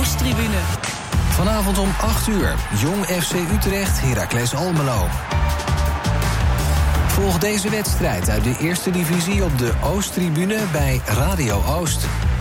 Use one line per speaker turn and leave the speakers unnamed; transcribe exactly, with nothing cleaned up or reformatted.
Oosttribune.
Vanavond om acht uur. Jong F C Utrecht, Heracles Almelo. Volg deze wedstrijd uit de eerste divisie op de Oosttribune bij Radio Oost.